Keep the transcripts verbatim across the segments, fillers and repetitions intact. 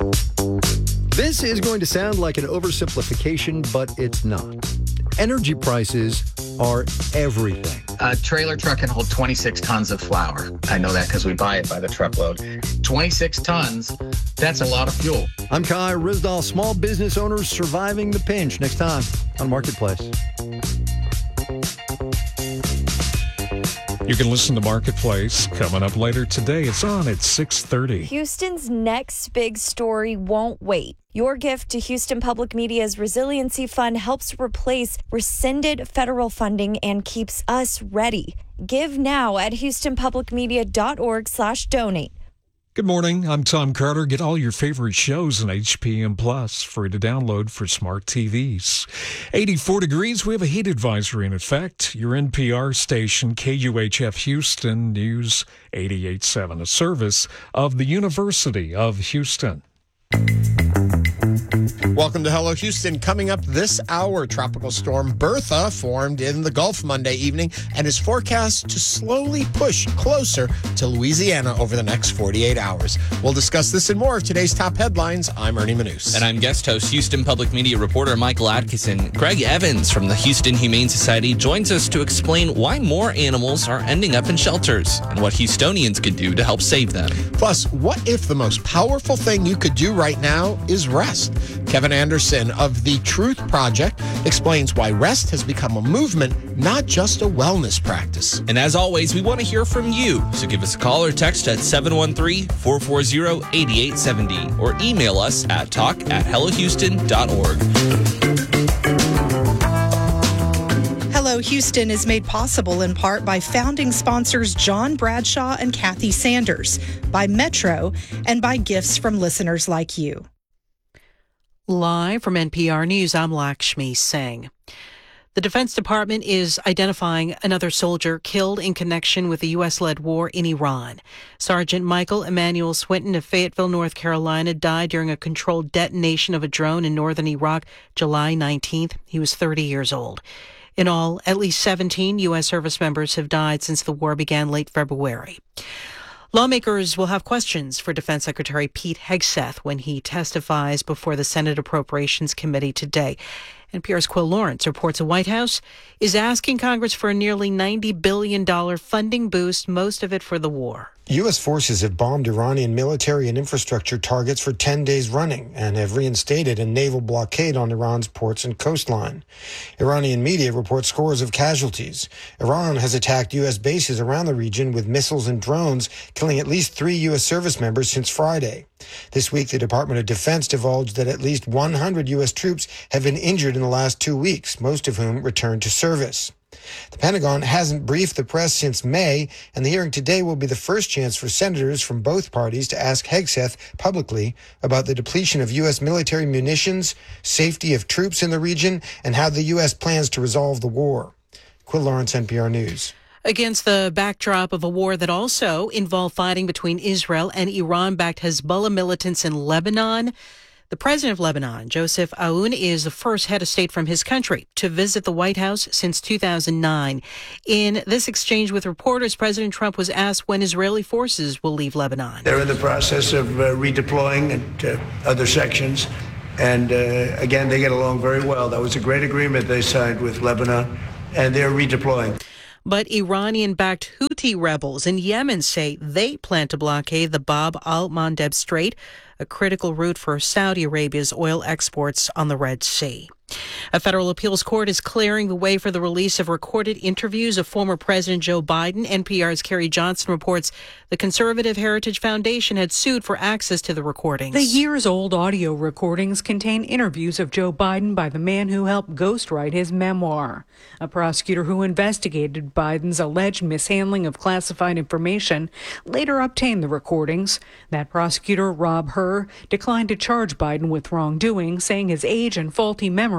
This is going to sound like an oversimplification, but it's not. Energy prices are everything. A trailer truck can hold twenty-six tons of flour. I know that because we buy it by the truckload. twenty-six tons, that's a lot of fuel. I'm Kai Rizdal, small business owners surviving the pinch. Next time on Marketplace. You can listen to Marketplace coming up later today. It's on at six thirty. Houston's next big story won't wait. Your gift to Houston Public Media's Resiliency Fund helps replace rescinded federal funding and keeps us ready. Give now at houstonpublicmedia.org slash donate. Good morning. I'm Tom Carter. Get all your favorite shows on H P M Plus, free to download for smart T Vs. eighty-four degrees. We have a heat advisory in effect. Your N P R station, K U H F Houston News eighty-eight point seven, a service of the University of Houston. Welcome to Hello Houston. Coming up this hour, Tropical Storm Bertha formed in the Gulf Monday evening and is forecast to slowly push closer to Louisiana over the next forty-eight hours. We'll discuss this and more of today's top headlines. I'm Ernie Manous. And I'm guest host, Houston Public Media reporter Michael Atkinson. Greg Evans from the Houston Humane Society joins us to explain why more animals are ending up in shelters and what Houstonians could do to help save them. Plus, what if the most powerful thing you could do right now is rest? Kevin Anderson of The Truth Project explains why rest has become a movement, not just a wellness practice. And as always, we want to hear from you. So give us a call or text at seven one three, four four zero, eight eight seven zero or email us at talk at hello houston dot org. Hello Houston is made possible in part by founding sponsors John Bradshaw and Kathy Sanders, by Metro, and by gifts from listeners like you. Live from N P R News, I'm Lakshmi Singh. The Defense Department is identifying another soldier killed in connection with the U S-led war in Iran. Sergeant Michael Emmanuel Swinton of Fayetteville, North Carolina, died during a controlled detonation of a drone in northern Iraq July nineteenth. He was thirty years old. In all, at least seventeen U S service members have died since the war began late February. Lawmakers will have questions for Defense Secretary Pete Hegseth when he testifies before the Senate Appropriations Committee today. N P R's Quill Lawrence reports the White House is asking Congress for a nearly ninety billion dollars funding boost, most of it for the war. U S forces have bombed Iranian military and infrastructure targets for ten days running and have reinstated a naval blockade on Iran's ports and coastline. Iranian media report scores of casualties. Iran has attacked U S bases around the region with missiles and drones, killing at least three U S service members since Friday. This week, the Department of Defense divulged that at least one hundred U S troops have been injured in the last two weeks, most of whom returned to service. The Pentagon hasn't briefed the press since May, and the hearing today will be the first chance for senators from both parties to ask Hegseth publicly about the depletion of U S military munitions, safety of troops in the region, and how the U S plans to resolve the war. Quill Lawrence, N P R News. Against the backdrop of a war that also involved fighting between Israel and Iran-backed Hezbollah militants in Lebanon, the president of Lebanon, Joseph Aoun, is the first head of state from his country to visit the White House since two thousand nine. In this exchange with reporters, President Trump was asked when Israeli forces will leave Lebanon. They're in the process of uh, redeploying to other sections. And uh, again, they get along very well. That was a great agreement they signed with Lebanon, and they're redeploying. But Iranian-backed Houthi rebels in Yemen say they plan to blockade the Bab al-Mandeb Strait, a critical route for Saudi Arabia's oil exports on the Red Sea. A federal appeals court is clearing the way for the release of recorded interviews of former President Joe Biden. N P R's Carrie Johnson reports the Conservative Heritage Foundation had sued for access to the recordings. The years-old audio recordings contain interviews of Joe Biden by the man who helped ghostwrite his memoir. A prosecutor who investigated Biden's alleged mishandling of classified information later obtained the recordings. That prosecutor, Rob Hur, declined to charge Biden with wrongdoing, saying his age and faulty memory would be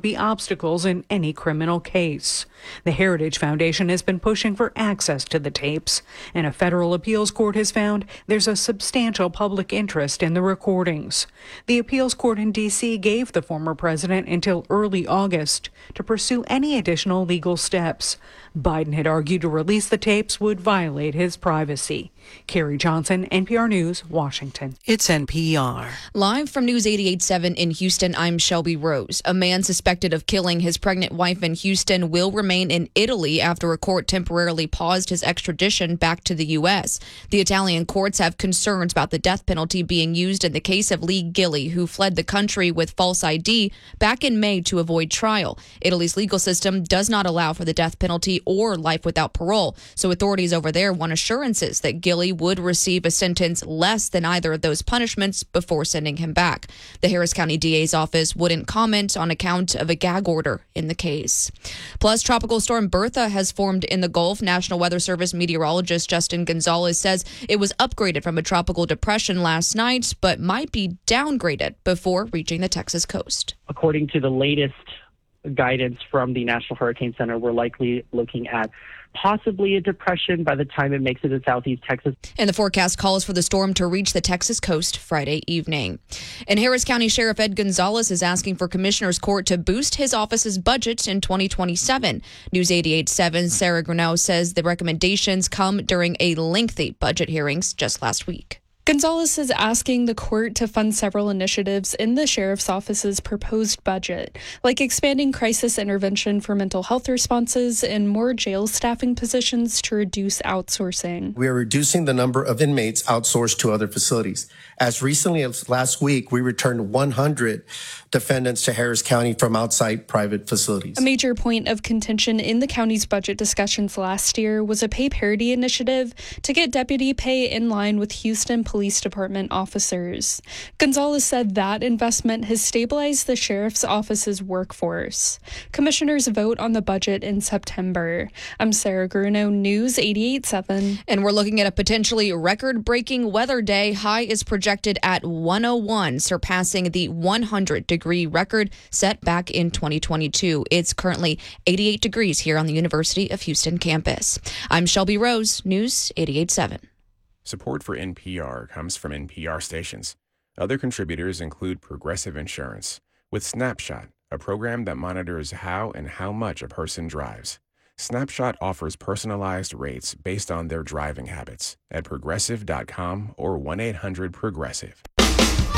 be obstacles in any criminal case. The Heritage Foundation has been pushing for access to the tapes, and a federal appeals court has found there's a substantial public interest in the recordings. The appeals court in D C gave the former president until early August to pursue any additional legal steps. Biden had argued to release the tapes would violate his privacy. Carrie Johnson, N P R News, Washington. It's N P R. Live from News eighty-eight point seven in Houston, I'm Shelby Rose. A man suspected of killing his pregnant wife in Houston will remain in Italy after a court temporarily paused his extradition back to the U S. The Italian courts have concerns about the death penalty being used in the case of Lee Gilly, who fled the country with false I D back in May to avoid trial. Italy's legal system does not allow for the death penalty or life without parole, so authorities over there want assurances that Gilly would receive a sentence less than either of those punishments before sending him back. The Harris County D A's office wouldn't comment on account of a gag order in the case. Plus, Tropical Storm Bertha has formed in the Gulf. National Weather Service meteorologist Justin Gonzalez says it was upgraded from a tropical depression last night, but might be downgraded before reaching the Texas coast. According to the latest guidance from the National Hurricane Center, we're likely looking at possibly a depression by the time it makes it to southeast Texas. And the forecast calls for the storm to reach the Texas coast Friday evening. And Harris County Sheriff Ed Gonzalez is asking for Commissioner's Court to boost his office's budget in twenty twenty-seven. News eighty-eight point seven Sarah Grinnell says the recommendations come during a lengthy budget hearings just last week. Gonzalez is asking the court to fund several initiatives in the sheriff's office's proposed budget, like expanding crisis intervention for mental health responses and more jail staffing positions to reduce outsourcing. We are reducing the number of inmates outsourced to other facilities. As recently as last week, we returned one hundred defendants to Harris County from outside private facilities. A major point of contention in the county's budget discussions last year was a pay parity initiative to get deputy pay in line with Houston Police Department officers. Gonzalez said that investment has stabilized the sheriff's office's workforce. Commissioners vote on the budget in September. I'm Sarah Gruno, News eighty-eight point seven. And we're looking at a potentially record-breaking weather day. High is projected at one oh one, surpassing the one hundred degree record set back in twenty twenty-two. It's currently eighty-eight degrees here on the University of Houston campus. I'm Shelby Rose, News eighty-eight point seven. Support for N P R comes from N P R stations. Other contributors include Progressive Insurance, with Snapshot, a program that monitors how and how much a person drives. Snapshot offers personalized rates based on their driving habits at progressive dot com or one eight hundred progressive.